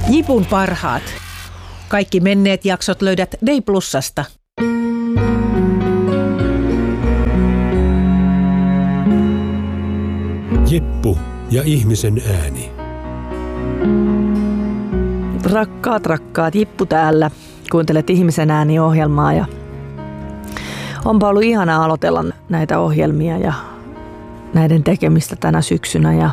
Jipun parhaat. Kaikki menneet jaksot löydät Day Plusasta. Jeppu ja ihmisen ääni. Rakkaat, Jippu täällä. Kuuntelet Ihmisen ääni-ohjelmaa ja onpa ollut ihanaa aloitella näitä ohjelmia ja näiden tekemistä tänä syksynä. Ja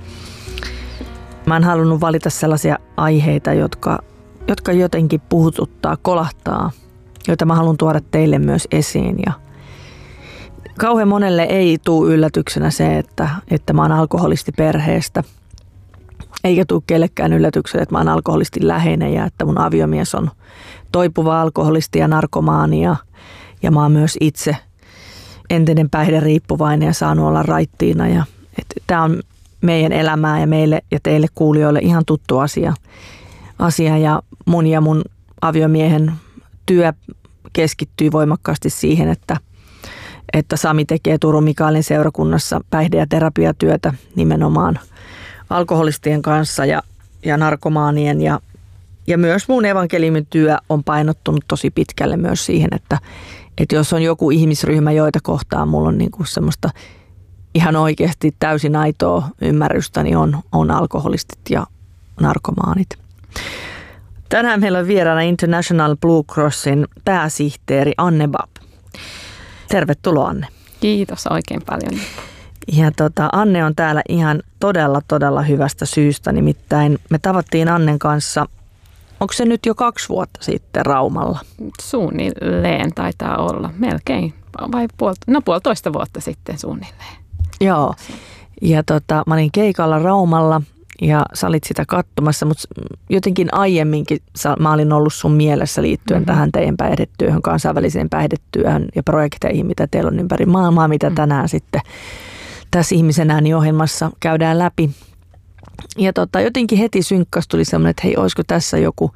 mä oon halunnut valita sellaisia aiheita, jotka jotenkin puhututtaa, kolahtaa, joita mä haluan tuoda teille myös esiin. Ja kauhean monelle ei tule yllätyksenä se, että mä oon alkoholisti perheestä. Eikä tule kellekään yllätyksenä, että mä oon alkoholistin läheinen ja että mun aviomies on toipuva alkoholisti ja narkomaani. Ja mä oon myös itse entinen päihderiippuvainen ja saanut olla raittiina. Tää on meidän elämää ja meille ja teille kuulijoille ihan tuttu asia. Ja mun aviomiehen työ keskittyy voimakkaasti siihen, että Sami tekee Turun Mikaelin seurakunnassa päihde- ja terapiatyötä nimenomaan alkoholistien kanssa ja narkomaanien ja myös mun evankeliumin työ on painottunut tosi pitkälle myös siihen, että jos on joku ihmisryhmä, joita kohtaan mulla on niinku semmoista ihan oikeasti täysin aitoa ymmärrystä, niin on alkoholistit ja narkomaanit. Tänään meillä on vieraana International Blue Crossin pääsihteeri Anne Babb. Tervetuloa, Anne. Kiitos oikein paljon. Ja Anne on täällä ihan todella hyvästä syystä, nimittäin me tavattiin Annen kanssa, onko se nyt jo 2 vuotta sitten Raumalla? Suunnilleen taitaa olla, melkein, vai 1,5 vuotta sitten suunnilleen. Joo, ja mä olin keikalla Raumalla ja sä olit sitä katsomassa, mutta jotenkin aiemminkin mä olin ollut sun mielessä liittyen tähän teidän päihdetyöhön, kansainväliseen päihdetyöhön ja projekteihin, mitä teillä on ympäri maailmaa, mitä tänään sitten tässä Ihmisen ääni-ohjelmassa käydään läpi. Ja jotenkin heti synkkas tuli semmoinen, että hei, olisiko tässä joku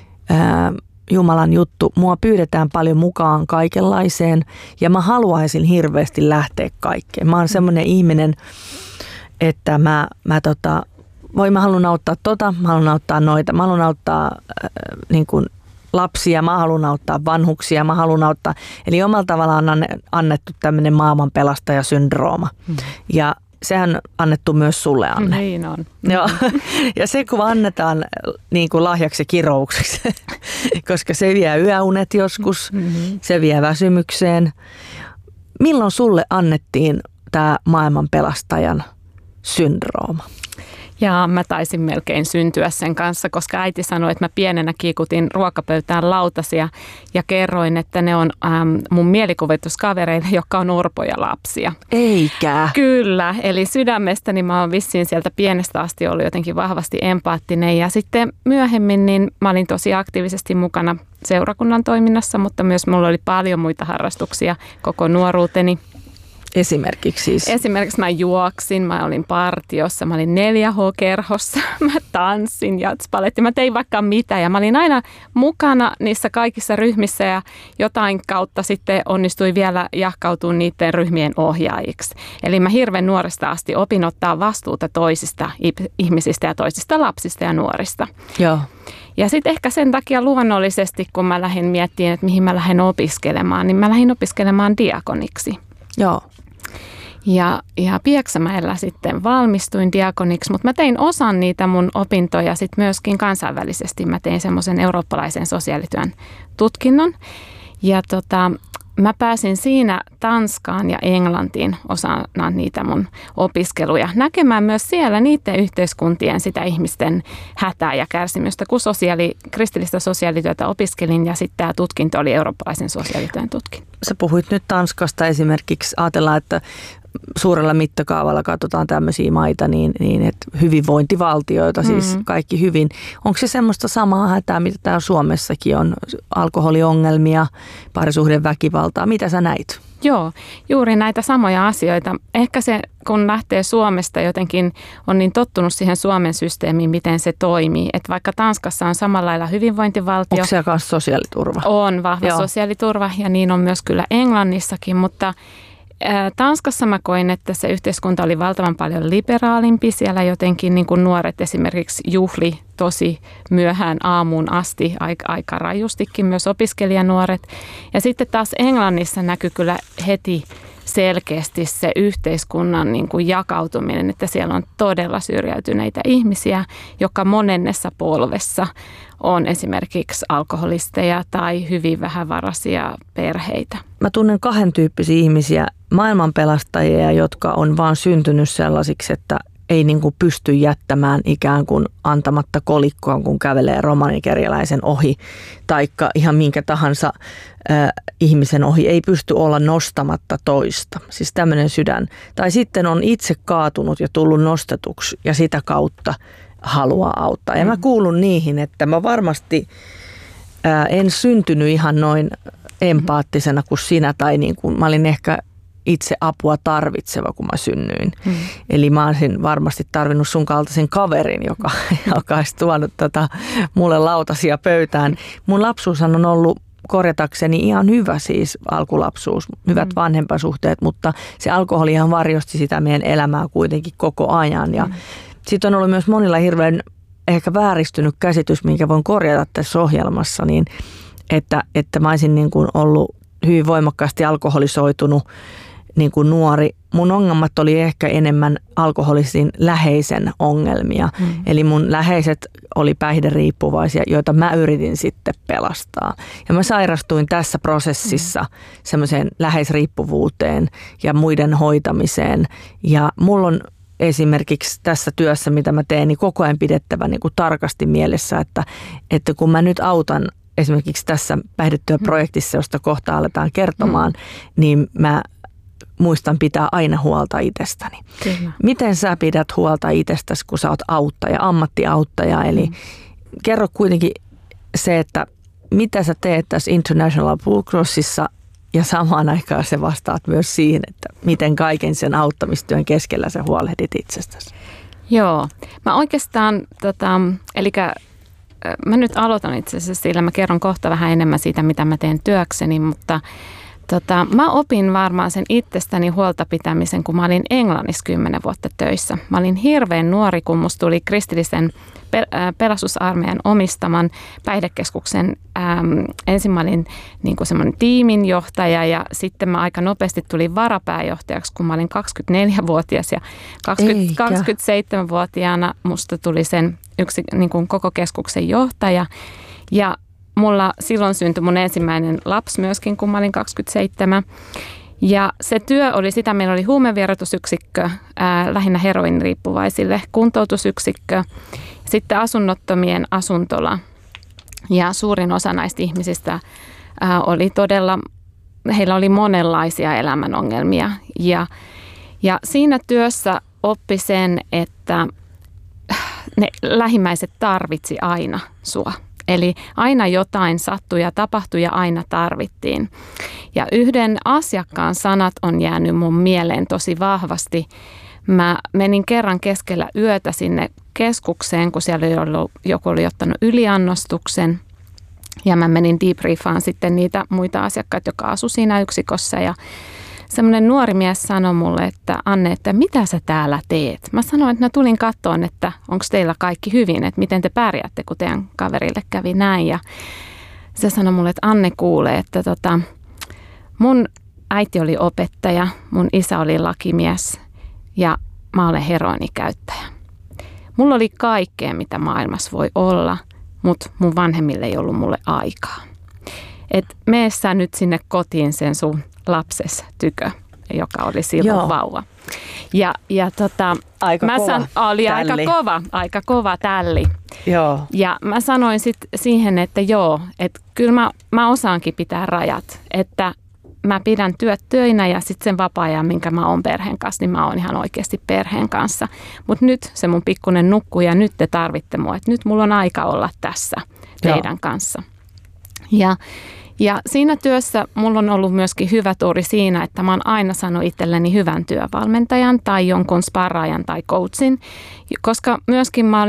Jumalan juttu. Mua pyydetään paljon mukaan kaikenlaiseen ja mä haluaisin hirveästi lähteä kaikkeen. Mä oon semmoinen ihminen, että mä haluan auttaa mä haluan auttaa noita, mä haluan auttaa niin kuin lapsia, mä haluan auttaa vanhuksia, mä haluan auttaa. Eli omalla tavallaan on annettu tämmöinen maailman pelastajasyndrooma. Ja sehän on annettu myös sulle, Anne. Niin on. Joo. Ja se kun annetaan niin kuin lahjaksi ja kiroukseksi, koska se vie yöunet joskus, se vie väsymykseen. Milloin sulle annettiin tämä maailman pelastajan syndrooma? Ja mä taisin melkein syntyä sen kanssa, koska äiti sanoi, että mä pienenä kiikutin ruokapöytään lautasia ja kerroin, että ne on mun mielikuvituskavereita, jotka on orpoja lapsia. Eikä. Kyllä, eli sydämestäni mä oon vissiin sieltä pienestä asti ollut jotenkin vahvasti empaattinen ja sitten myöhemmin niin mä olin tosi aktiivisesti mukana seurakunnan toiminnassa, mutta myös mulla oli paljon muita harrastuksia koko nuoruuteni. Esimerkiksi siis? Esimerkiksi mä juoksin, mä olin partiossa, mä olin 4H-kerhossa, mä tanssin jatspaletti, mä tein vaikka mitä ja mä olin aina mukana niissä kaikissa ryhmissä ja jotain kautta sitten onnistui vielä jahkautua niiden ryhmien ohjaajiksi. Eli mä hirveän nuoresta asti opin ottaa vastuuta toisista ihmisistä ja toisista lapsista ja nuorista. Joo. Ja sitten ehkä sen takia luonnollisesti, kun mä lähdin miettimään, että mihin mä lähden opiskelemaan, niin mä lähdin opiskelemaan diakoniksi. Joo. Ja Pieksämäellä sitten valmistuin diakoniksi, mutta mä tein osan niitä mun opintoja sitten myöskin kansainvälisesti. Mä tein semmoisen eurooppalaisen sosiaalityön tutkinnon ja mä pääsin siinä Tanskaan ja Englantiin osana niitä mun opiskeluja. Näkemään myös siellä niiden yhteiskuntien sitä ihmisten hätää ja kärsimystä, kun kristillistä sosiaalityötä opiskelin ja sitten tämä tutkinto oli eurooppalaisen sosiaalityön tutkinto. Sä puhuit nyt Tanskasta esimerkiksi. Ajatellaan, että suurella mittakaavalla katsotaan tämmöisiä maita, niin että hyvinvointivaltioita, siis kaikki hyvin. Onko se semmoista samaa hätää, mitä täällä Suomessakin on? Alkoholiongelmia, parisuhdeväkivaltaa. Mitä sä näit? Joo, juuri näitä samoja asioita. Ehkä se, kun lähtee Suomesta jotenkin, on niin tottunut siihen Suomen systeemiin, miten se toimii. Että vaikka Tanskassa on samalla lailla hyvinvointivaltio. Onko siellä myös sosiaaliturva? On vahva sosiaaliturva ja niin on myös kyllä Englannissakin, mutta Tanskassa mä koin, että se yhteiskunta oli valtavan paljon liberaalimpi. Siellä jotenkin niin kuin nuoret esimerkiksi juhli tosi myöhään aamuun asti, aika rajustikin myös opiskelijanuoret. Ja sitten taas Englannissa näkyi kyllä heti selkeästi se yhteiskunnan niin kuin jakautuminen, että siellä on todella syrjäytyneitä ihmisiä, jotka monennessa polvessa on esimerkiksi alkoholisteja tai hyvin vähävaraisia perheitä. Mä tunnen 2 tyyppisiä ihmisiä, maailmanpelastajia, jotka on vaan syntynyt sellaisiksi, että ei niin kuin pysty jättämään ikään kuin antamatta kolikkoa, kun kävelee romanikerjäläisen ohi, taikka ihan minkä tahansa ihmisen ohi, ei pysty olla nostamatta toista. Siis tämmöinen sydän. Tai sitten on itse kaatunut ja tullut nostetuksi ja sitä kautta haluaa auttaa. Ja mä kuulun niihin, että mä varmasti en syntynyt ihan noin empaattisena kuin sinä, tai niin kuin mä olin ehkä itse apua tarvitseva, kun mä synnyin. Eli mä olisin varmasti tarvinnut sun kaltaisen kaverin, joka olisi tuonut mulle lautasia pöytään. Mun lapsuushan on ollut korjatakseni ihan hyvä siis alkulapsuus, hyvät vanhempasuhteet, mutta se alkoholihan varjosti sitä meidän elämää kuitenkin koko ajan. Ja sitten on ollut myös monilla hirveän ehkä vääristynyt käsitys, minkä voin korjata tässä ohjelmassa, niin että mä olisin niin kuin ollut hyvin voimakkaasti alkoholisoitunut niin kuin nuori. Mun ongelmat oli ehkä enemmän alkoholisin läheisen ongelmia. Eli mun läheiset oli päihderiippuvaisia, joita mä yritin sitten pelastaa. Ja mä sairastuin tässä prosessissa semmoiseen läheisriippuvuuteen ja muiden hoitamiseen. Ja mulla on esimerkiksi tässä työssä, mitä mä teen, niin koko ajan pidettävä niin kuin tarkasti mielessä, että kun mä nyt autan esimerkiksi tässä päihdetyöprojektissa, josta kohta aletaan kertomaan, niin mä muistan pitää aina huolta itsestäni. Kyllä. Miten sä pidät huolta itsestäsi, kun sä oot auttaja, ammattiauttaja? Eli kerro kuitenkin se, että mitä sä teet tässä International Blue Crossissa, ja samaan aikaan sä vastaat myös siihen, että miten kaiken sen auttamistyön keskellä sä huolehdit itsestäsi. Joo, mä oikeastaan, mä nyt aloitan itse asiassa sillä, mä kerron kohta vähän enemmän siitä, mitä mä teen työkseni, mutta mä opin varmaan sen itsestäni huolta pitämisen, kun mä olin Englannissa 10 vuotta töissä. Mä olin hirveän nuori, kun musta tuli kristillisen pelastusarmeijan omistaman päihdekeskuksen. Ensin mä olin niin kuin semmoinen tiiminjohtaja ja sitten mä aika nopeasti tulin varapääjohtajaksi, kun mä olin 24-vuotias ja 27-vuotiaana musta tuli sen yksi niin kuin koko keskuksen johtaja ja mulla silloin syntyi mun ensimmäinen lapsi myöskin, kun mä olin 27. Ja se työ oli sitä, meillä oli huumevieroitusyksikkö, lähinnä heroiniriippuvaisille, kuntoutusyksikkö, sitten asunnottomien asuntola. Ja suurin osa näistä ihmisistä oli todella, heillä oli monenlaisia elämänongelmia. Ja siinä työssä oppi sen, että ne lähimmäiset tarvitsi aina sua. Eli aina jotain sattui ja tapahtui ja aina tarvittiin. Ja yhden asiakkaan sanat on jäänyt mun mieleen tosi vahvasti. Mä menin kerran keskellä yötä sinne keskukseen, kun siellä joku oli ottanut yliannostuksen. Ja mä menin debriefaan sitten niitä muita asiakkaita, jotka asui siinä yksikossa. Ja semmoinen nuori mies sanoi mulle, että Anne, että mitä sä täällä teet? Mä sanoin, että mä tulin katsomaan, että onko teillä kaikki hyvin, että miten te pärjäätte, kun teidän kaverille kävi näin. Ja se sanoi mulle, että Anne kuulee, että mun äiti oli opettaja, mun isä oli lakimies ja mä olen heroinikäyttäjä. Mulla oli kaikkea, mitä maailmassa voi olla, mutta mun vanhemmille ei ollut mulle aikaa. Et mene sä nyt sinne kotiin sen sun lapses tykö, joka oli silloin vauva. Aika kova oli tälli. aika kova tälli. Joo. Ja mä sanoin sitten siihen, että että kyllä mä osaankin pitää rajat, että mä pidän työt töinä ja sitten sen vapaa-ajan, minkä mä oon perheen kanssa, niin mä oon ihan oikeasti perheen kanssa. Mutta nyt se mun pikkunen nukkuu ja nyt te tarvitte mua, että nyt mulla on aika olla tässä teidän kanssa. Ja siinä työssä mulla on ollut myöskin hyvä tuuri siinä, että mä oon aina sanonut itselleni hyvän työvalmentajan tai jonkun sparraajan tai coachin, koska myöskin mä olin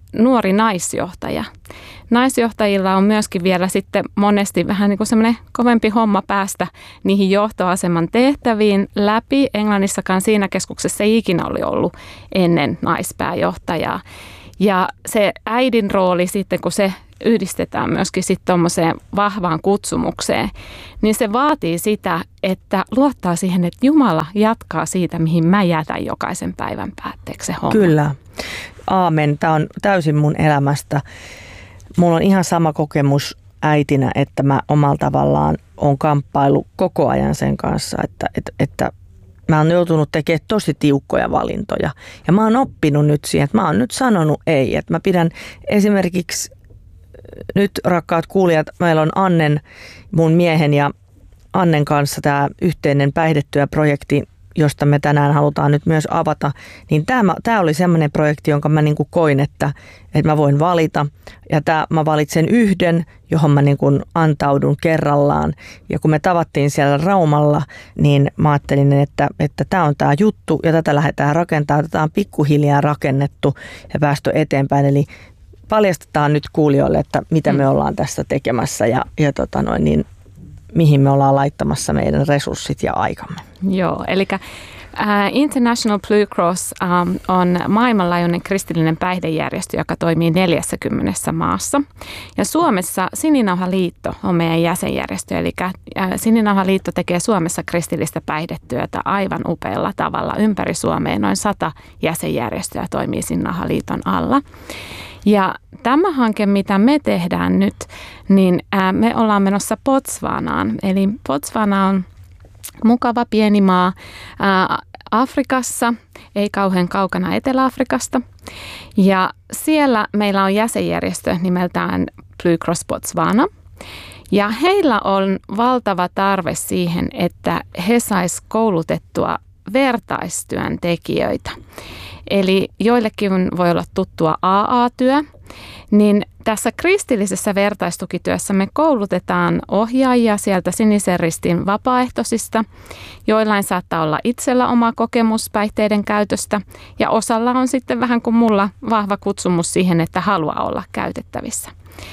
nuori naisjohtaja. Naisjohtajilla on myöskin vielä sitten monesti vähän niin kuin semmoinen kovempi homma päästä niihin johtoaseman tehtäviin läpi. Englannissakaan siinä keskuksessa ei ikinä oli ollut ennen naispääjohtajaa. Ja se äidin rooli sitten, kun se yhdistetään myöskin sitten tuommoiseen vahvaan kutsumukseen, niin se vaatii sitä, että luottaa siihen, että Jumala jatkaa siitä, mihin mä jätän jokaisen päivän päätteeksi se homma. Kyllä. Aamen. Tämä on täysin mun elämästä. Mulla on ihan sama kokemus äitinä, että mä omalla tavallaan on kamppailu koko ajan sen kanssa, että mä oon joutunut tekemään tosi tiukkoja valintoja. Ja mä oon oppinut nyt siihen, että mä oon nyt sanonut ei. Että mä pidän esimerkiksi nyt, rakkaat kuulijat, meillä on Annen, mun miehen ja Annen kanssa tämä yhteinen päihdetyöprojekti, josta me tänään halutaan nyt myös avata, niin tämä oli semmoinen projekti, jonka mä niin kuin koin, että mä voin valita. Ja mä valitsen yhden, johon mä niin kuin antaudun kerrallaan. Ja kun me tavattiin siellä Raumalla, niin mä ajattelin, että tämä on tämä juttu ja tätä lähdetään rakentamaan. Tätä on pikkuhiljaa rakennettu ja päästy eteenpäin. Eli paljastetaan nyt kuulijoille, että mitä me ollaan tästä tekemässä ja niin mihin me ollaan laittamassa meidän resurssit ja aikamme. Joo, eli International Blue Cross on maailmanlaajuinen kristillinen päihdejärjestö, joka toimii 40 maassa. Ja Suomessa Sininauhaliitto on meidän jäsenjärjestö, eli Sininauhaliitto tekee Suomessa kristillistä päihdetyötä aivan upealla tavalla ympäri Suomea. Noin 100 jäsenjärjestöä toimii Sininauhaliiton alla. Ja tämä hanke, mitä me tehdään nyt, niin me ollaan menossa Botswanaan. Eli Botswana on mukava pieni maa Afrikassa, ei kauhean kaukana Etelä-Afrikasta. Ja siellä meillä on jäsenjärjestö nimeltään Blue Cross Botswana. Ja heillä on valtava tarve siihen, että he sais koulutettua vertaistyöntekijöitä. Eli joillekin voi olla tuttua AA-työ, niin tässä kristillisessä vertaistukityössä me koulutetaan ohjaajia sieltä Sinisen Ristin vapaaehtoisista. Joillain saattaa olla itsellä oma kokemus päihteiden käytöstä ja osalla on sitten vähän kuin mulla vahva kutsumus siihen, että haluaa olla käytettävissä.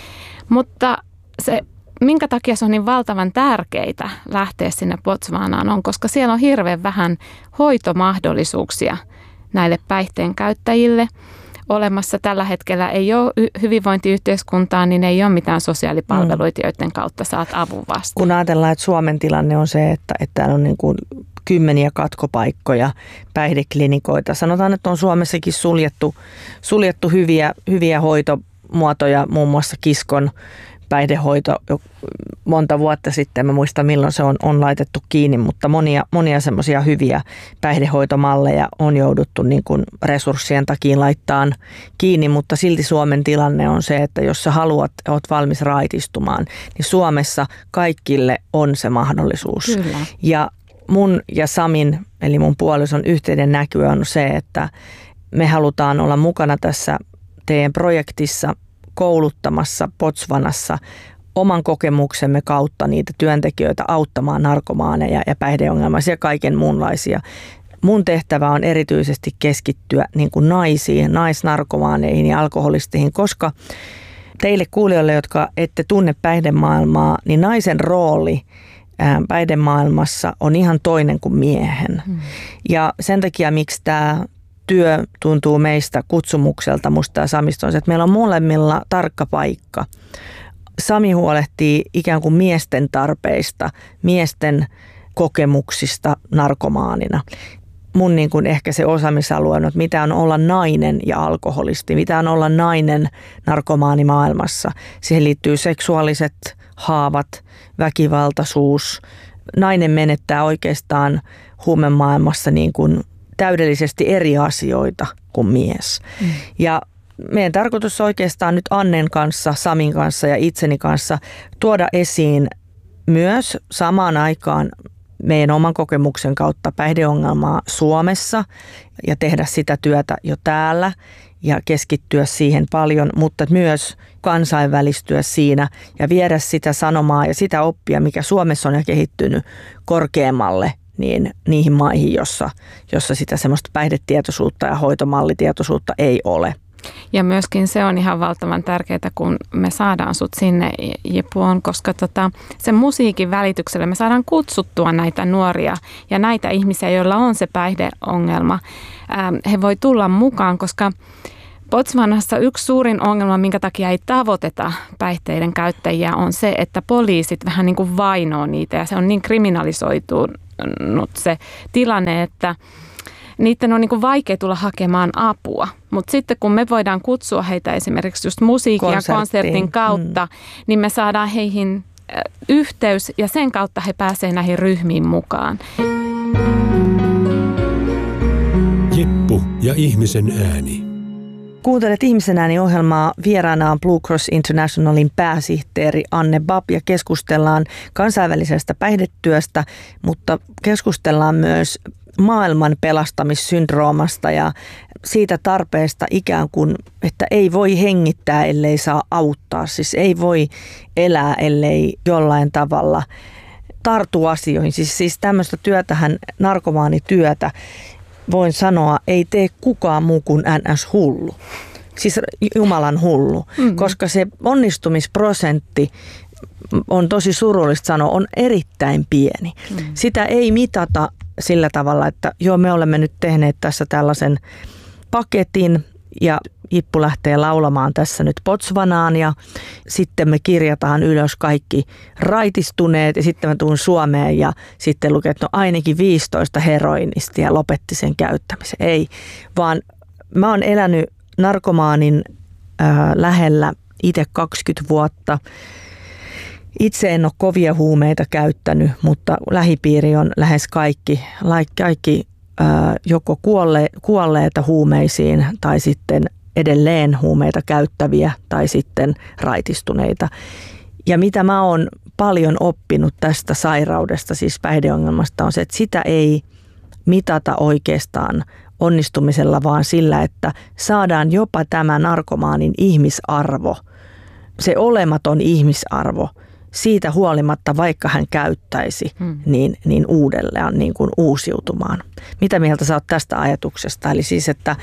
Mutta se, minkä takia se on niin valtavan tärkeää lähteä sinne Botswanaan on, koska siellä on hirveän vähän hoitomahdollisuuksia näille päihteen käyttäjille. Olemassa tällä hetkellä ei ole hyvinvointiyhteiskuntaa, niin ei ole mitään sosiaalipalveluita, joiden kautta saat avun vastaan. Kun ajatellaan, että Suomen tilanne on se, että täällä on niin kuin kymmeniä katkopaikkoja, päihdeklinikoita. Sanotaan, että on Suomessakin suljettu hyviä hoitomuotoja, muun muassa Kiskon päihdehoito monta vuotta sitten. Mä muistan, milloin se on laitettu kiinni, mutta monia semmoisia hyviä päihdehoitomalleja on jouduttu niin kuin resurssien takia laittaa kiinni, mutta silti Suomen tilanne on se, että jos sä oot valmis raitistumaan, niin Suomessa kaikille on se mahdollisuus. Kyllä. Ja mun ja Samin, eli mun puolison yhteinen näky on se, että me halutaan olla mukana tässä teidän projektissa kouluttamassa Botswanassa oman kokemuksemme kautta niitä työntekijöitä auttamaan narkomaaneja ja päihdeongelmaisia ja kaiken muunlaisia. Mun tehtävä on erityisesti keskittyä niin kuin naisiin, naisnarkomaaneihin ja alkoholisteihin, koska teille kuulijoille, jotka ette tunne päihdemaailmaa, niin naisen rooli päihdemaailmassa on ihan toinen kuin miehen. Ja sen takia, miksi tämä työ tuntuu meistä kutsumukselta, musta ja Samista on se, että meillä on molemmilla tarkka paikka. Sami huolehtii ikään kuin miesten tarpeista, miesten kokemuksista narkomaanina. Mun niin kuin ehkä se osaamisalue on, että mitä on olla nainen ja alkoholisti, mitä on olla nainen narkomaanimaailmassa. Siihen liittyy seksuaaliset haavat, väkivaltaisuus. Nainen menettää oikeastaan huumemaailmassa niin kuin täydellisesti eri asioita kuin mies. Ja meidän tarkoitus oikeastaan nyt Annen kanssa, Samin kanssa ja itseni kanssa tuoda esiin myös samaan aikaan meidän oman kokemuksen kautta päihdeongelmaa Suomessa ja tehdä sitä työtä jo täällä ja keskittyä siihen paljon, mutta myös kansainvälistyä siinä ja viedä sitä sanomaa ja sitä oppia, mikä Suomessa on jo kehittynyt korkeammalle niin niihin maihin, jossa sitä semmoista päihdetietoisuutta ja hoitomallitietoisuutta ei ole. Ja myöskin se on ihan valtavan tärkeää, kun me saadaan sut sinne, Jippu, koska sen musiikin välityksellä me saadaan kutsuttua näitä nuoria ja näitä ihmisiä, joilla on se päihdeongelma. He voi tulla mukaan, koska Botswanassa yksi suurin ongelma, minkä takia ei tavoiteta päihteiden käyttäjiä, on se, että poliisit vähän niin kuin vainoo niitä ja se on niin kriminalisoitunut se tilanne, että niiden on niin kuin vaikea tulla hakemaan apua. Mutta sitten kun me voidaan kutsua heitä esimerkiksi just musiikin ja konsertin kautta, niin me saadaan heihin yhteys ja sen kautta he pääsevät näihin ryhmiin mukaan. Jippu ja ihmisen ääni. Kuuntelet Ihmisen ääni-ohjelmaa. Vieraana on Blue Cross Internationalin pääsihteeri Anne Bab ja keskustellaan kansainvälisestä päihdetyöstä, mutta keskustellaan myös maailman pelastamissyndroomasta ja siitä tarpeesta ikään kuin, että ei voi hengittää, ellei saa auttaa. Siis ei voi elää, ellei jollain tavalla tartu asioihin. Siis tämmöistä työtähän, narkomaanityötä, voin sanoa, ei tee kukaan muu kuin NS-hullu. Siis Jumalan hullu, koska se onnistumisprosentti on tosi surullista sanoa, on erittäin pieni. Sitä ei mitata sillä tavalla, että joo, me olemme nyt tehneet tässä tällaisen paketin ja Jippu lähtee laulamaan tässä nyt Botswanaan ja sitten me kirjataan ylös kaikki raitistuneet ja sitten mä tuun Suomeen ja sitten lukee, että no ainakin 15 heroinistia lopetti sen käyttämisen. Ei, vaan mä oon elänyt narkomaanin lähellä itse 20 vuotta. Itse en ole kovia huumeita käyttänyt, mutta lähipiiri on lähes kaikki joko kuolleita huumeisiin tai sitten edelleen huumeita käyttäviä tai sitten raitistuneita. Ja mitä mä oon paljon oppinut tästä sairaudesta, siis päihdeongelmasta, on se, että sitä ei mitata oikeastaan onnistumisella, vaan sillä, että saadaan jopa tämä narkomaanin ihmisarvo, se olematon ihmisarvo, siitä huolimatta, vaikka hän käyttäisi, niin uudelleen niin kuin uusiutumaan. Mitä mieltä sä oot tästä ajatuksesta? Eli siis, että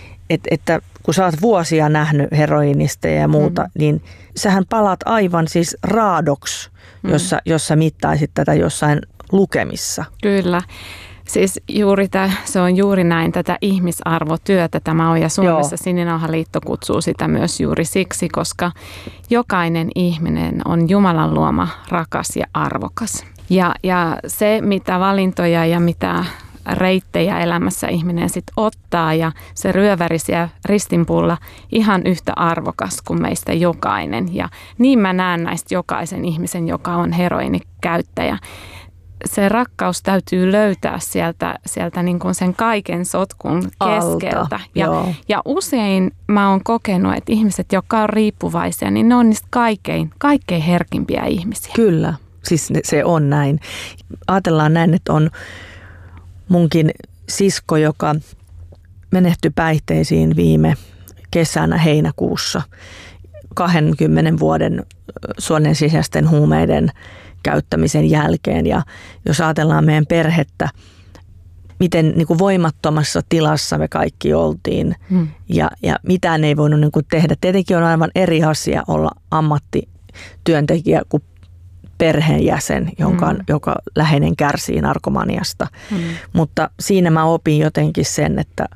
kun sä oot vuosia nähnyt heroinisteja ja muuta, niin sähän palaat aivan siis raadoksi, jossa mittaisit tätä jossain lukemissa. Kyllä. Siis se on juuri näin, tätä ihmisarvotyötä tämä on, ja Suomessa Sininauhaliitto kutsuu sitä myös juuri siksi, koska jokainen ihminen on Jumalan luoma, rakas ja arvokas. Ja se, mitä valintoja ja mitä reittejä elämässä ihminen sitten ottaa, ja se ryöväri siellä ristinpuulla ihan yhtä arvokas kuin meistä jokainen. Ja niin mä näen näistä jokaisen ihmisen, joka on heroinikäyttäjä. Se rakkaus täytyy löytää sieltä niin kuin sen kaiken sotkun keskeltä. Ja usein mä oon kokenut, että ihmiset, jotka on riippuvaisia, niin ne on niistä kaikkein herkimpiä ihmisiä. Kyllä, siis se on näin. Ajatellaan näin, että on munkin sisko, joka menehtyi päihteisiin viime kesänä heinäkuussa 20 vuoden suonen sisäisten huumeiden käyttämisen jälkeen. Ja jos ajatellaan meidän perhettä, miten niin kuin voimattomassa tilassa me kaikki oltiin ja mitään ei voinut niin kuin tehdä. Tietenkin on aivan eri asia olla ammattityöntekijä kuin perheenjäsen, joka läheinen kärsii narkomaniasta. Mutta siinä mä opin jotenkin sen,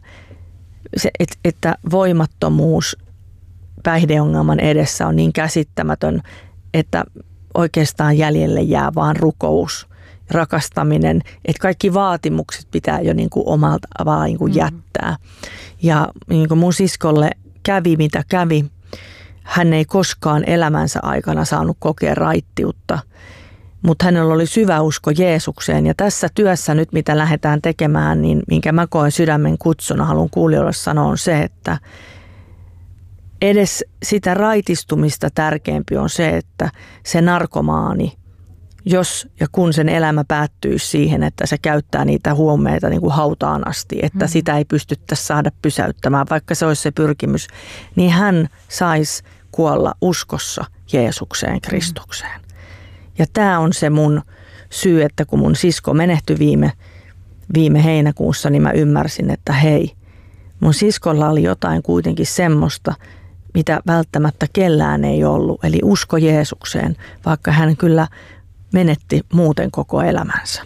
että voimattomuus päihdeongelman edessä on niin käsittämätön, että oikeastaan jäljelle jää vaan rukous, rakastaminen, että kaikki vaatimukset pitää jo niin kuin omalta vaan niin kuin jättää. Ja niin kuin mun siskolle kävi mitä kävi, hän ei koskaan elämänsä aikana saanut kokea raittiutta, mutta hänellä oli syvä usko Jeesukseen. Ja tässä työssä nyt, mitä lähdetään tekemään, niin minkä mä koen sydämen kutsuna, haluan kuulijoille sanoa, on se, että edes sitä raitistumista tärkeämpi on se, että se narkomaani, jos ja kun sen elämä päättyy siihen, että se käyttää niitä huumeita niin kuin hautaan asti, että sitä ei pystyttäisi saada pysäyttämään, vaikka se olisi se pyrkimys, niin hän saisi kuolla uskossa Jeesukseen, Kristukseen. Ja tämä on se mun syy, että kun mun sisko menehtyi viime heinäkuussa, niin mä ymmärsin, että hei, mun siskolla oli jotain kuitenkin semmoista, mitä välttämättä kellään ei ollut, eli usko Jeesukseen, vaikka hän kyllä menetti muuten koko elämänsä.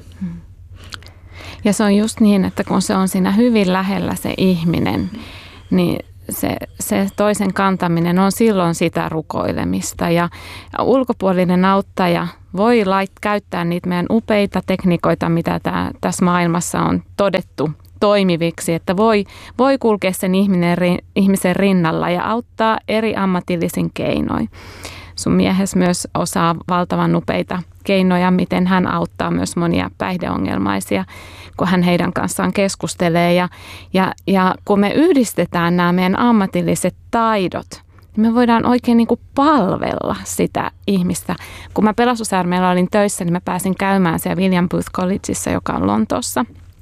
Ja se on just niin, että kun se on siinä hyvin lähellä se ihminen, niin se toisen kantaminen on silloin sitä rukoilemista. Ja ulkopuolinen auttaja voi käyttää niitä meidän upeita tekniikoita, mitä tässä maailmassa on todettu toimiviksi, että voi kulkea sen ihmisen rinnalla ja auttaa eri ammatillisin keinoin. Sun miehes myös osaa valtavan upeita keinoja, miten hän auttaa myös monia päihdeongelmaisia, kun hän heidän kanssaan keskustelee. Ja kun me yhdistetään nämä meidän ammatilliset taidot, niin me voidaan oikein niin kuin palvella sitä ihmistä. Kun mä Pelastusarmeijalla olin töissä, niin mä pääsin käymään siellä William Booth Collegeissa, joka on Lontoossa.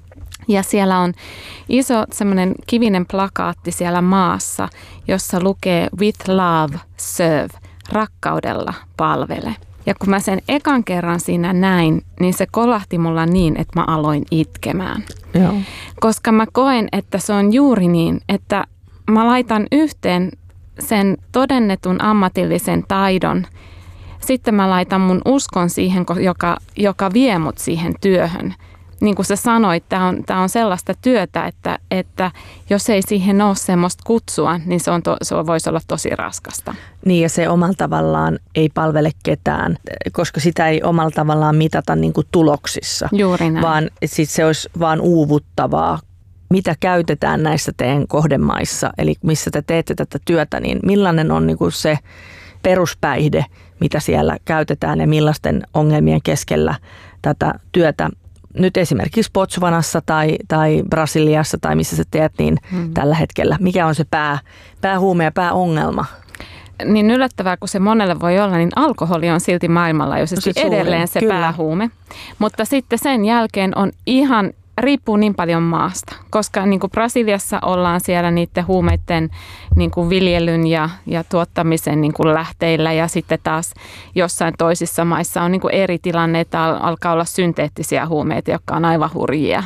Ja siellä on iso semmoinen kivinen plakaatti siellä maassa, jossa lukee With love serve, rakkaudella palvele. Ja kun mä sen ekan kerran siinä näin, niin se kolahti mulla niin, että mä aloin itkemään. Joo. Koska mä koen, että se on juuri niin, että mä laitan yhteen sen todennetun ammatillisen taidon. Sitten mä laitan mun uskon siihen, joka vie mut siihen työhön. Niin kuin sä sanoit, tämä on sellaista työtä, että jos ei siihen ole semmoista kutsua, niin se voisi olla tosi raskasta. Niin, ja se omalla tavallaan ei palvele ketään, koska sitä ei omalla tavallaan mitata niin kuin tuloksissa. Juuri näin. Vaan sit se olisi vaan uuvuttavaa. Mitä käytetään näissä teidän kohdemaissa, eli missä te teette tätä työtä, niin millainen on niin kuin se peruspäihde, mitä siellä käytetään ja millaisten ongelmien keskellä tätä työtä nyt esimerkiksi Botswanassa tai Brasiliassa tai missä sä teet, niin tällä hetkellä. Mikä on se päähuume ja pääongelma? Niin yllättävää kuin se monelle voi olla, niin alkoholi on silti maailmanlaajuisesti edelleen se päähuume. Mutta sitten sen jälkeen on riippuu niin paljon maasta, koska niin kuin Brasiliassa ollaan siellä niiden huumeiden niin kuin viljelyn ja tuottamisen niin kuin lähteillä ja sitten taas jossain toisissa maissa on niin kuin eri tilanne, että alkaa olla synteettisiä huumeita, jotka on aivan hurjia.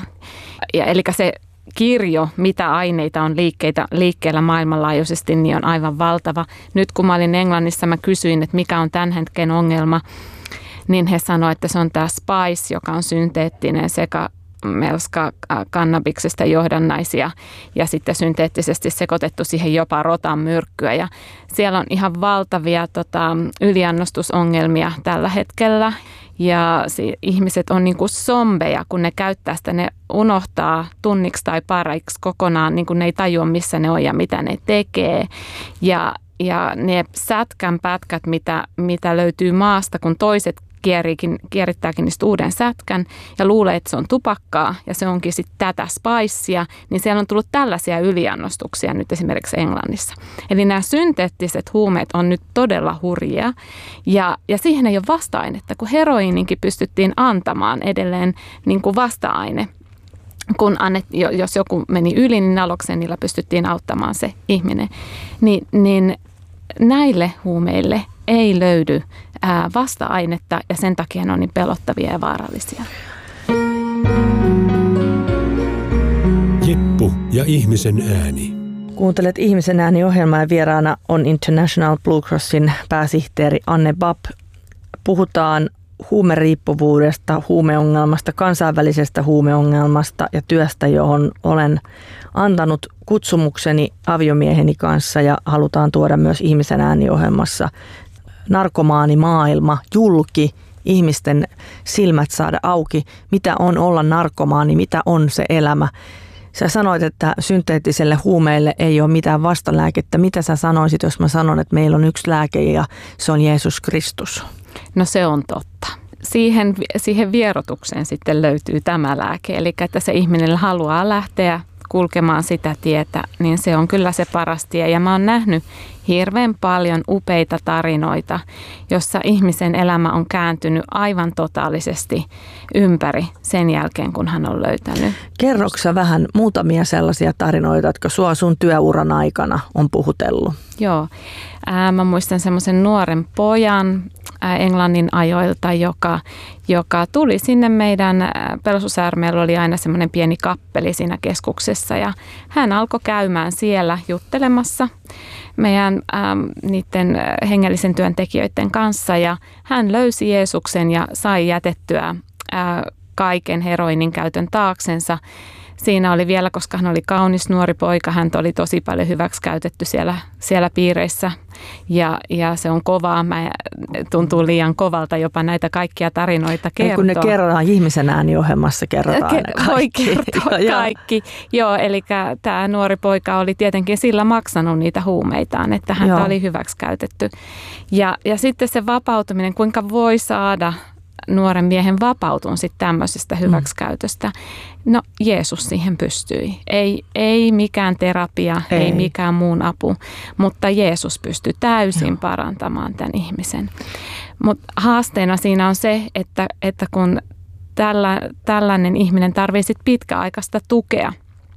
Eli se kirjo, mitä aineita on liikkeellä maailmanlaajuisesti, niin on aivan valtava. Nyt kun mä olin Englannissa, mä kysyin, että mikä on tämän hetken ongelma, niin he sanoivat, että se on tämä spice, joka on synteettinen sekä melska kannabiksesta johdannaisia ja sitten synteettisesti sekoitettu siihen jopa rotan myrkkyä. Ja siellä on ihan valtavia yliannostusongelmia tällä hetkellä ja ihmiset on niin kuin zombeja, kun ne käyttää sitä, ne unohtaa tunniksi tai pariksi kokonaan, niin kuin ne ei tajua missä ne on ja mitä ne tekee. Ja ne sätkän pätkät, mitä löytyy maasta, kun toiset kierittääkin niistä uuden sätkän ja luulee, että se on tupakkaa ja se onkin sitten tätä spicea, niin siellä on tullut tällaisia yliannostuksia nyt esimerkiksi Englannissa. Eli nämä synteettiset huumeet on nyt todella hurjia ja siihen ei ole vasta-ainetta, kun heroiininkin pystyttiin antamaan edelleen niin kuin vasta-aine. Jos joku meni yli, niin naloxonilla pystyttiin auttamaan se ihminen. Niin näille huumeille ei löydy vasta-ainetta ja sen takia ne on niin pelottavia ja vaarallisia. Jeppu ja ihmisen ääni. Kuuntelet Ihmisen ääni-ohjelmaa ja vieraana on International Blue Crossin pääsihteeri Anne Babb. Puhutaan huumeriippuvuudesta, huumeongelmasta, kansainvälisestä huumeongelmasta ja työstä, johon olen antanut kutsumukseni aviomieheni kanssa ja halutaan tuoda myös Ihmisen ääni-ohjelmassa narkomaanimaailma julki, ihmisten silmät saada auki, mitä on olla narkomaani, mitä on se elämä. Sä sanoit, että synteettiselle huumeille ei ole mitään vastalääkettä. Mitä sä sanoisit, jos mä sanon, että meillä on yksi lääke ja se on Jeesus Kristus? No se on totta. Siihen vierotukseen sitten löytyy tämä lääke, eli että se ihminen haluaa lähteä kulkemaan sitä tietä, niin se on kyllä se paras tie. Ja mä oon nähnyt hirveän paljon upeita tarinoita, jossa ihmisen elämä on kääntynyt aivan totaalisesti ympäri sen jälkeen, kun hän on löytänyt. Kerroksä vähän muutamia sellaisia tarinoita, jotka sua sun työuran aikana on puhutellut? Joo. Mä muistan semmoisen nuoren pojan, Englannin ajoilta, joka tuli sinne meidän pelastusaarmeella, oli aina semmoinen pieni kappeli siinä keskuksessa ja hän alkoi käymään siellä juttelemassa meidän niiden hengellisen työntekijöiden kanssa ja hän löysi Jeesuksen ja sai jätettyä kaiken heroinin käytön taaksensa. Siinä oli vielä, koska hän oli kaunis nuori poika, hän oli tosi paljon hyväksikäytetty siellä piireissä ja se on kovaa. Tuntuu liian kovalta jopa näitä kaikkia tarinoita kertoa. Kun ne kerrotaan ihmisen ääniohjelmassa, kerrotaan ne kaikki. Voi kertoa kaikki. Joo, eli tämä nuori poika oli tietenkin sillä maksanut niitä huumeitaan, että häntä oli hyväksikäytetty. Ja sitten se vapautuminen, kuinka voi saada nuoren miehen vapautun sitten tämmöisestä hyväksikäytöstä. No Jeesus siihen pystyi. Ei mikään terapia, ei mikään muun apu, mutta Jeesus pystyi täysin parantamaan tämän ihmisen. Mutta haasteena siinä on se, että kun tällainen ihminen tarvitsee pitkäaikaista tukea,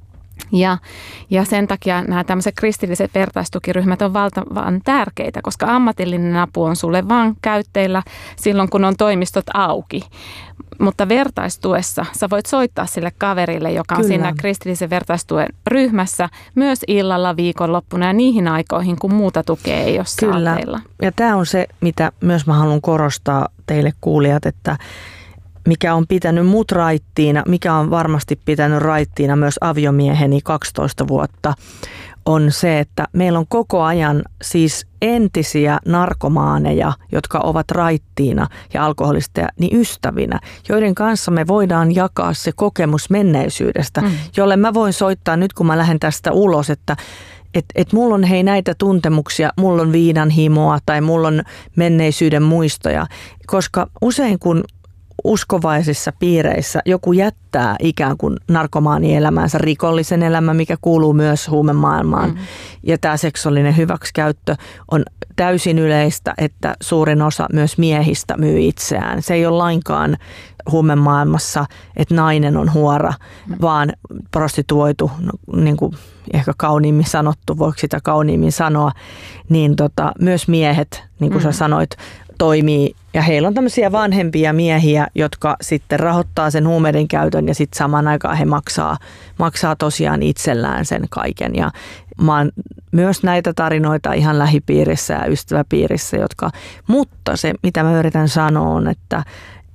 ja sen takia nämä tämmöiset kristilliset vertaistukiryhmät on valtavan tärkeitä, koska ammatillinen apu on sulle vaan käytteillä silloin, kun on toimistot auki. Mutta vertaistuessa sä voit soittaa sille kaverille, joka on siinä kristillisen vertaistuen ryhmässä myös illalla, viikonloppuna ja niihin aikoihin, kun muuta tukea ei ole saatavilla. Ja tämä on se, mitä myös mä haluan korostaa teille kuulijat, että mikä on pitänyt mut raittiina, mikä on varmasti pitänyt raittiina myös aviomieheni 12 vuotta, on se, että meillä on koko ajan siis entisiä narkomaaneja, jotka ovat raittiina ja alkoholisteja, niin ystävinä, joiden kanssa me voidaan jakaa se kokemus menneisyydestä, jolle mä voin soittaa nyt, kun mä lähden tästä ulos, että mulla on näitä tuntemuksia, mulla on viinan himoa tai mulla on menneisyyden muistoja, koska usein kun uskovaisissa piireissä joku jättää ikään kuin narkomaanielämänsä, rikollisen elämä, mikä kuuluu myös huumemaailmaan. Ja tämä seksuaalinen hyväksikäyttö on täysin yleistä, että suurin osa myös miehistä myy itseään. Se ei ole lainkaan huumemaailmassa, että nainen on huora, vaan prostituoitu, niin kuin ehkä kauniimmin sanottu, voiko sitä kauniimmin sanoa, niin myös miehet, niin kuin sä sanoit, toimii. Ja heillä on tämmöisiä vanhempia miehiä, jotka sitten rahoittaa sen huumeiden käytön ja sitten samaan aikaan he maksaa tosiaan itsellään sen kaiken. Ja mä oon myös näitä tarinoita ihan lähipiirissä ja ystäväpiirissä, mutta se mitä mä yritän sanoa on, että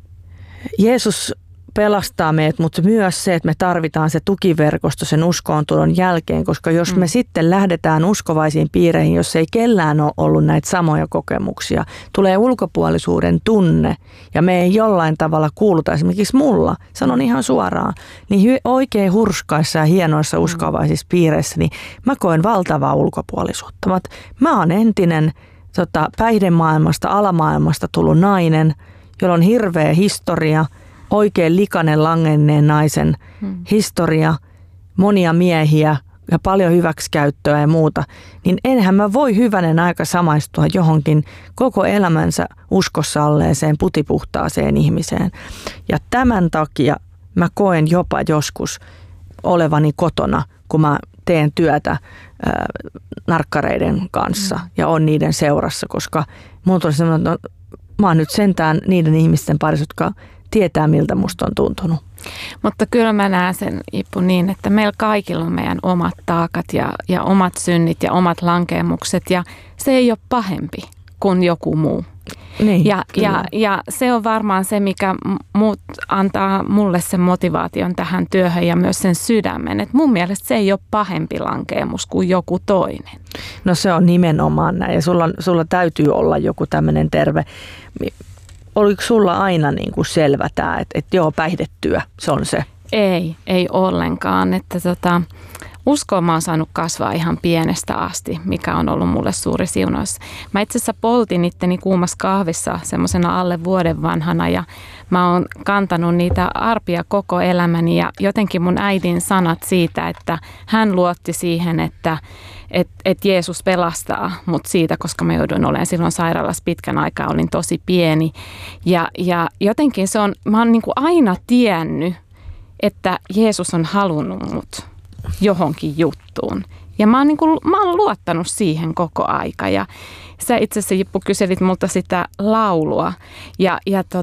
Jeesus pelastaa meidät, mutta myös se, että me tarvitaan se tukiverkosto sen uskoontulon jälkeen, koska jos me sitten lähdetään uskovaisiin piireihin, jos ei kellään ole ollut näitä samoja kokemuksia, tulee ulkopuolisuuden tunne ja me ei jollain tavalla kuuluta, esimerkiksi mulla, sanon ihan suoraan, niin oikein hurskaissa ja hienoissa uskovaisissa piireissä, niin mä koen valtavaa ulkopuolisuutta. Mä oon entinen päihdemaailmasta, alamaailmasta tullut nainen, jolla on hirveä historia, oikein likainen langenneen naisen historia, monia miehiä ja paljon hyväksikäyttöä ja muuta, niin enhän mä voi hyvänen aika samaistua johonkin koko elämänsä uskossa olleeseen putipuhtaaseen ihmiseen. Ja tämän takia mä koen jopa joskus olevani kotona, kun mä teen työtä narkkareiden kanssa ja on niiden seurassa, koska mun tuli semmoinen, että mä oon nyt sentään niiden ihmisten parissa, jotka tietää, miltä musta on tuntunut. Mutta kyllä mä näen sen, Ippu, niin, että meillä kaikilla on meidän omat taakat ja omat synnit ja omat lankeemukset ja se ei ole pahempi kuin joku muu. Niin, ja se on varmaan se, mikä antaa mulle sen motivaation tähän työhön ja myös sen sydämen. Et mun mielestä se ei ole pahempi lankeemus kuin joku toinen. No se on nimenomaan näin ja sulla täytyy olla joku tämmöinen terve. Oliko sulla aina niin kuin selvä tämä, että joo, päihdetyö, se on se? Ei ollenkaan. Että uskoa mä oon saanut kasvaa ihan pienestä asti, mikä on ollut mulle suuri siunaus. Mä itse asiassa poltin itteni kuumassa kahvissa semmoisena alle vuoden vanhana ja mä oon kantanut niitä arpia koko elämäni ja jotenkin mun äidin sanat siitä, että hän luotti siihen, että Jeesus pelastaa mut siitä, koska mä jouduin olemaan silloin sairaalassa pitkän aikaa, olin tosi pieni. Ja jotenkin mä oon niin kuin aina tiennyt, että Jeesus on halunnut mut johonkin juttuun. Ja mä oon luottanut siihen koko aika. Ja sä itse asiassa Jippu kyselit multa sitä laulua ja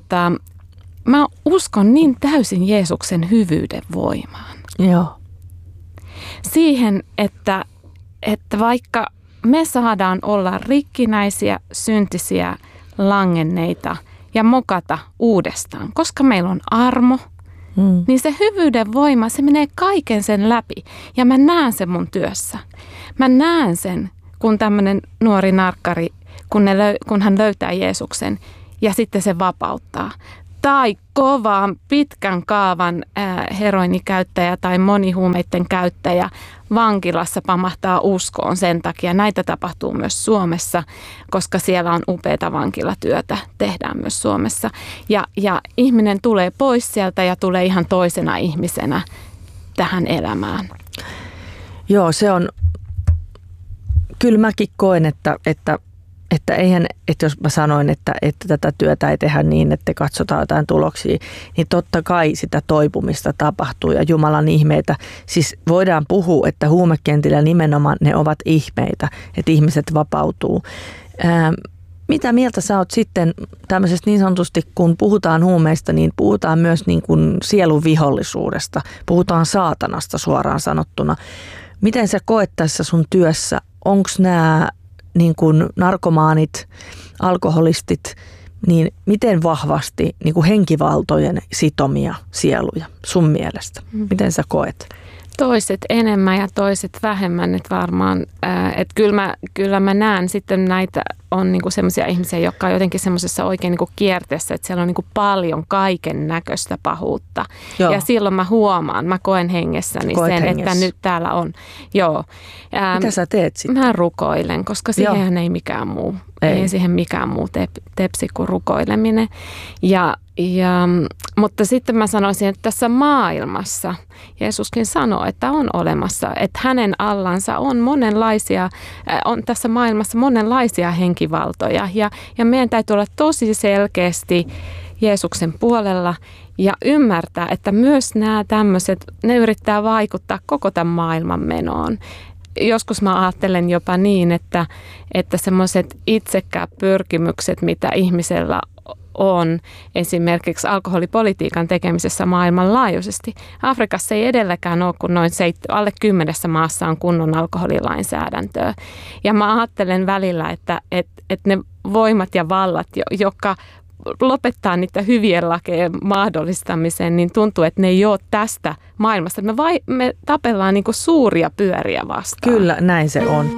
mä uskon niin täysin Jeesuksen hyvyyden voimaan. Joo. Siihen, että vaikka me saadaan olla rikkinäisiä, syntisiä, langenneita ja mokata uudestaan, koska meillä on armo, niin se hyvyyden voima, se menee kaiken sen läpi. Ja mä näen sen mun työssä. Mä näen sen, kun tämmöinen nuori narkkari, kun hän löytää Jeesuksen ja sitten se vapauttaa. Tai kovaan pitkän kaavan heroinikäyttäjä tai monihuumeiden käyttäjä vankilassa pamahtaa uskoon sen takia. Näitä tapahtuu myös Suomessa, koska siellä on upeata vankilatyötä, tehdään myös Suomessa. Ja ihminen tulee pois sieltä ja tulee ihan toisena ihmisenä tähän elämään. Joo, se on, kyllä mäkin koen, että eihän, että jos mä sanoin, että tätä työtä ei tehdä niin, että katsotaan jotain tuloksia, niin totta kai sitä toipumista tapahtuu ja Jumalan ihmeitä. Siis voidaan puhua, että huumekentillä nimenomaan ne ovat ihmeitä, että ihmiset vapautuu. Mitä mieltä sä oot sitten tämmöisestä niin sanotusti, kun puhutaan huumeista, niin puhutaan myös niin kuin sielun vihollisuudesta, puhutaan saatanasta suoraan sanottuna. Miten sä koet tässä sun työssä, onko nämä niin kuin narkomaanit, alkoholistit, niin miten vahvasti niin kuin henkivaltojen sitomia sieluja sun mielestä? Miten sä koet? Toiset enemmän ja toiset vähemmän, että varmaan, että kyllä mä näen sitten näitä on niinku semmoisia ihmisiä, jotka on jotenkin semmoisessa oikein niinku kierteessä, että siellä on niinku paljon kaiken näköistä pahuutta. Joo. Ja silloin mä huomaan, mä koen hengessäni että nyt täällä on. Joo. Mitä sä teet sitten? Mä rukoilen, koska siihen ei mikään muu. Ei siihen mikään muu tepsi kuin rukoileminen. Mutta sitten mä sanoisin, että tässä maailmassa Jeesuskin sanoo, että on olemassa, että hänen allansa on on tässä maailmassa monenlaisia henkivaltoja ja meidän täytyy olla tosi selkeästi Jeesuksen puolella ja ymmärtää, että myös nämä tämmöiset, ne yrittää vaikuttaa koko tämän maailman menoon. Joskus mä ajattelen jopa niin, että semmoiset itsekkäät pyrkimykset, mitä ihmisellä on esimerkiksi alkoholipolitiikan tekemisessä maailmanlaajuisesti. Afrikassa ei edelläkään ole, kun noin alle 10 maassa on kunnon alkoholilainsäädäntöä. Ja mä ajattelen välillä, että ne voimat ja vallat, jotka lopettaa niitä hyvien lakien mahdollistamisen, niin tuntuu, että ne ei ole tästä maailmasta. Me tapellaan niin kuin suuria pyöriä vastaan. Kyllä, näin se on.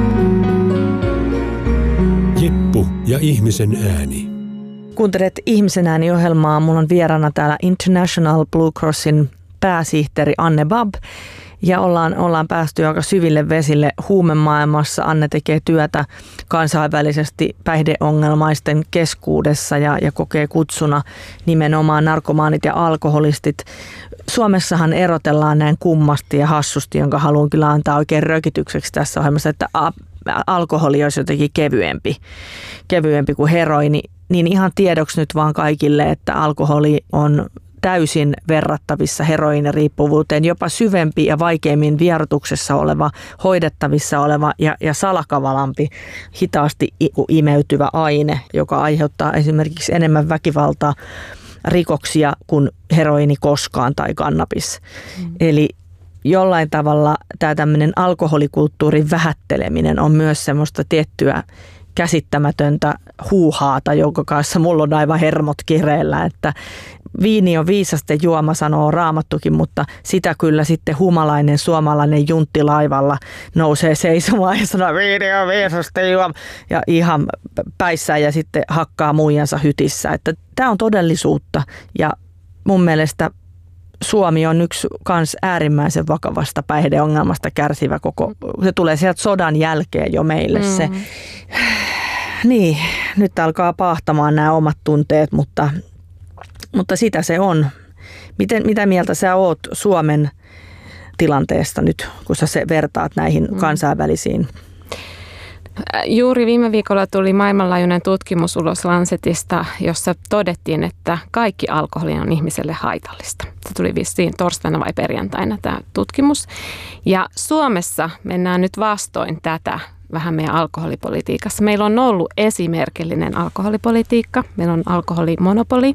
Jippu ja ihmisen ääni. Kuuntelet Ihmisen ääni-ohjelmaa. Mulla on vieraana täällä International Blue Crossin pääsihteeri Anne Bab. Ja ollaan päästy aika syville vesille huumemaailmassa. Anne tekee työtä kansainvälisesti päihdeongelmaisten keskuudessa ja kokee kutsuna nimenomaan narkomaanit ja alkoholistit. Suomessahan erotellaan näin kummasti ja hassusti, jonka haluan kyllä antaa oikein rökitykseksi tässä ohjelmassa, että alkoholi olisi jotenkin kevyempi kuin heroini. Niin ihan tiedoksi nyt vaan kaikille, että alkoholi on täysin verrattavissa heroiniriippuvuuteen, jopa syvempi ja vaikeimmin vierotuksessa oleva, hoidettavissa oleva ja salakavalampi, hitaasti imeytyvä aine, joka aiheuttaa esimerkiksi enemmän väkivaltaa, rikoksia kuin heroini koskaan tai kannabis. Eli jollain tavalla tämä tämmöinen alkoholikulttuurin vähätteleminen on myös semmoista tiettyä käsittämätöntä huuhaata, jonka kanssa mulla on aivan hermot kireellä, että viini on viisasten juoma, sanoo Raamattukin, mutta sitä kyllä sitten humalainen suomalainen juntti laivalla nousee seisomaan ja sanoo viini on viisasten juoma ja ihan päissään ja sitten hakkaa muijansa hytissä. Että tämä on todellisuutta ja mun mielestä Suomi on yksi kans äärimmäisen vakavasta päihdeongelmasta kärsivä se tulee sieltä sodan jälkeen jo meille se. Niin, nyt alkaa paahtamaan nämä omat tunteet, mutta sitä se on. Mitä mieltä sä oot Suomen tilanteesta nyt, kun sä vertaat näihin kansainvälisiin? Juuri viime viikolla tuli maailmanlaajuinen tutkimus ulos Lancetista, jossa todettiin, että kaikki alkoholi on ihmiselle haitallista. Se tuli vissiin torstaina vai perjantaina tämä tutkimus. Ja Suomessa mennään nyt vastoin tätä vähän meidän alkoholipolitiikassa. Meillä on ollut esimerkillinen alkoholipolitiikka, meillä on alkoholimonopoli,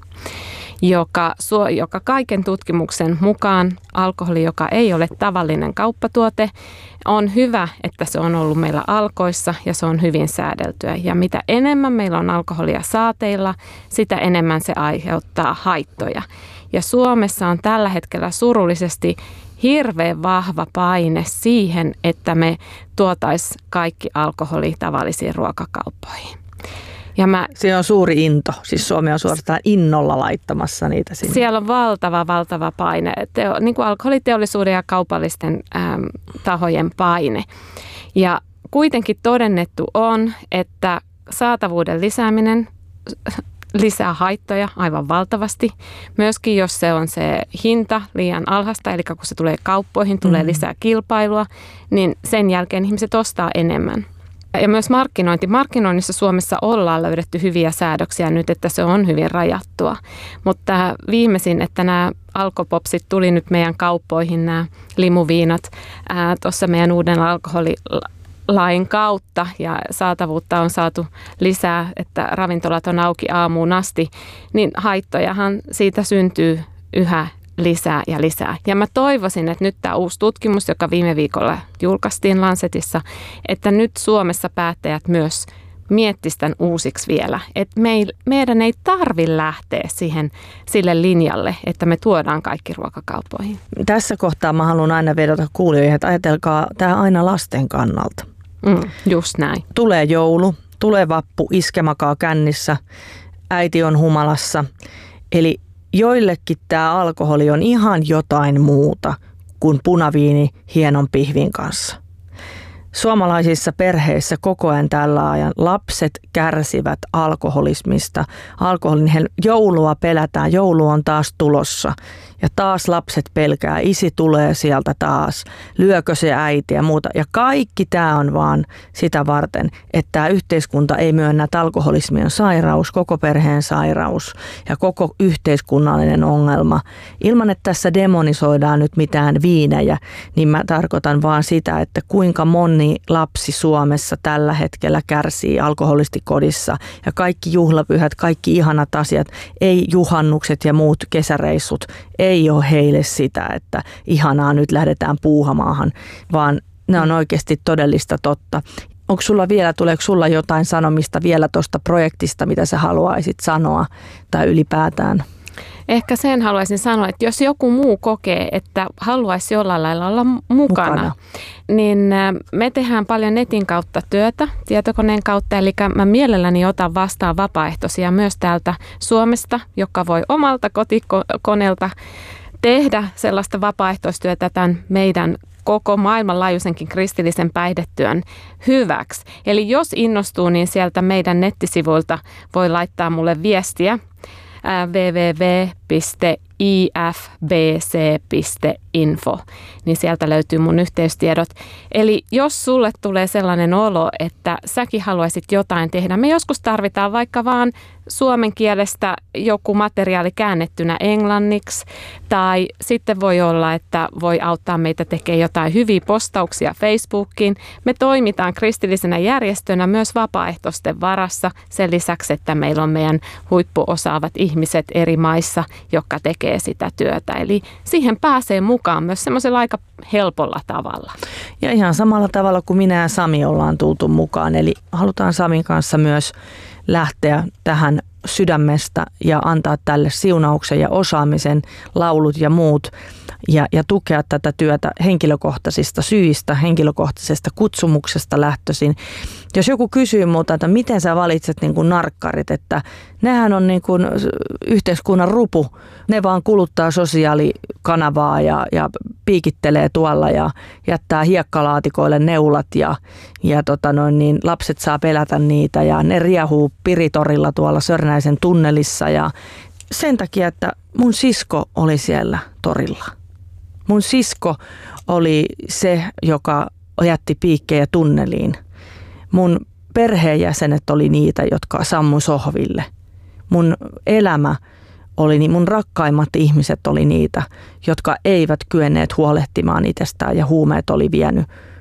joka kaiken tutkimuksen mukaan alkoholi, joka ei ole tavallinen kauppatuote, on hyvä, että se on ollut meillä Alkoissa ja se on hyvin säädeltyä. Ja mitä enemmän meillä on alkoholia saateilla, sitä enemmän se aiheuttaa haittoja. Ja Suomessa on tällä hetkellä surullisesti hirveän vahva paine siihen, että me tuotaisiin kaikki alkoholi tavallisiin ruokakauppoihin. Se on suuri into, siis Suomi on suorastaan innolla laittamassa niitä sinne. Siellä on valtava paine, niin kuin alkoholiteollisuuden ja kaupallisten tahojen paine. Ja kuitenkin todennettu on, että saatavuuden lisääminen lisää haittoja aivan valtavasti. Myöskin jos se on se hinta liian alhaista, eli kun se tulee kauppoihin, tulee lisää kilpailua, niin sen jälkeen ihmiset ostaa enemmän. Ja myös markkinointi. Markkinoinnissa Suomessa ollaan löydetty hyviä säädöksiä nyt, että se on hyvin rajattua. Mutta viimeisin, että nämä alkopopsit tuli nyt meidän kauppoihin, nämä limuviinat, tuossa meidän uuden alkoholilain kautta ja saatavuutta on saatu lisää, että ravintolat on auki aamuun asti, niin haittojahan siitä syntyy yhä lisää ja lisää. Ja mä toivoisin, että nyt tämä uusi tutkimus, joka viime viikolla julkaistiin Lancetissa, että nyt Suomessa päättäjät myös miettisivät tämän uusiksi vielä. Että meidän ei tarvitse lähteä sille linjalle, että me tuodaan kaikki ruokakauppoihin. Tässä kohtaa mä haluan aina vedota kuulijoihin, että ajatelkaa tämä aina lasten kannalta. Just näin. Tulee joulu, tulee vappu, iske makaa kännissä, äiti on humalassa. Eli joillekin tämä alkoholi on ihan jotain muuta kuin punaviini hienon pihvin kanssa. Suomalaisissa perheissä koko ajan tällä ajan lapset kärsivät alkoholismista. Joulua pelätään, joulu on taas tulossa ja taas lapset pelkää, isi tulee sieltä taas, lyökö se äiti ja muuta. Ja kaikki tämä on vaan sitä varten, että tämä yhteiskunta ei myönnä, että alkoholismi on sairaus, koko perheen sairaus ja koko yhteiskunnallinen ongelma. Ilman, että tässä demonisoidaan nyt mitään viinejä, niin mä tarkoitan vaan sitä, että kuinka moni lapsi Suomessa tällä hetkellä kärsii alkoholistikodissa ja kaikki juhlapyhät, kaikki ihanat asiat, ei juhannukset ja muut kesäreissut, ei ole heille sitä, että ihanaa nyt lähdetään puuhamaahan, vaan ne on oikeasti todellista totta. Tuleeko sulla jotain sanomista vielä tuosta projektista, mitä sä haluaisit sanoa tai ylipäätään? Ehkä sen haluaisin sanoa, että jos joku muu kokee, että haluaisi jollain lailla olla mukana, niin me tehdään paljon netin kautta työtä, tietokoneen kautta, eli mä mielelläni otan vastaan vapaaehtoisia myös täältä Suomesta, joka voi omalta kotikoneelta tehdä sellaista vapaaehtoistyötä tämän meidän koko maailmanlaajuisenkin kristillisen päihdetyön hyväksi. Eli jos innostuu, niin sieltä meidän nettisivuilta voi laittaa mulle viestiä www.ifbc.info, niin sieltä löytyy mun yhteystiedot. Eli jos sulle tulee sellainen olo, että säkin haluaisit jotain tehdä, me joskus tarvitaan vaikka vaan suomen kielestä joku materiaali käännettynä englanniksi, tai sitten voi olla, että voi auttaa meitä tekemään jotain hyviä postauksia Facebookiin. Me toimitaan kristillisenä järjestönä myös vapaaehtoisten varassa sen lisäksi, että meillä on meidän huippuosaavat ihmiset eri maissa, jotka tekee sitä työtä. Eli siihen pääsee mukaan myös semmoisella aika helpolla tavalla. Ja ihan samalla tavalla kuin minä ja Sami ollaan tultu mukaan. Eli halutaan Samin kanssa myös lähteä tähän sydämestä ja antaa tälle siunauksen ja osaamisen, laulut ja muut ja tukea tätä työtä henkilökohtaisista syistä, henkilökohtaisesta kutsumuksesta lähtöisin. Jos joku kysyy multa, että miten sä valitset niin kuin narkkarit, että nehän on niin kuin yhteiskunnan rupu, ne vaan kuluttaa sosiaalikanavaa ja piikittelee tuolla ja jättää hiekkalaatikoille neulat ja niin lapset saa pelätä niitä ja ne riehuu Piritorilla tuolla Sörnäisen tunnelissa ja sen takia, että mun sisko oli siellä torilla. Mun sisko oli se, joka jätti piikkejä tunneliin. Mun perheenjäsenet oli niitä, jotka sammui sohville. Mun elämä oli, mun rakkaimmat ihmiset oli niitä, jotka eivät kyenneet huolehtimaan itsestään ja huumeet oli vienyt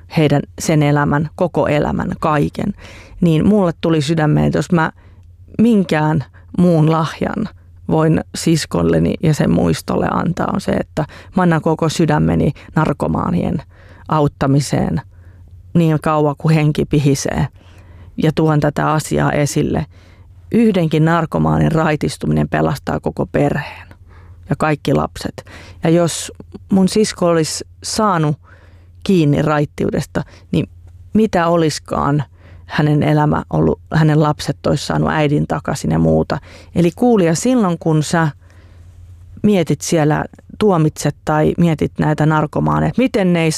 sen elämän, koko elämän, kaiken, niin mulle tuli sydämeen, että jos mä minkään muun lahjan voin siskolleni ja sen muistolle antaa, on se, että mä annan koko sydämeni narkomaanien auttamiseen niin kauan kuin henki pihisee ja tuon tätä asiaa esille. Yhdenkin narkomaanin raitistuminen pelastaa koko perheen ja kaikki lapset. Ja jos mun sisko olisi saanut kiinni raittiudesta, niin mitä olisikaan hänen elämä ollut, hänen lapset olisi saanut äidin takaisin ja muuta. Eli kuulija, silloin kun sä mietit siellä, tuomitset tai mietit näitä narkomaaneja, miten ne ei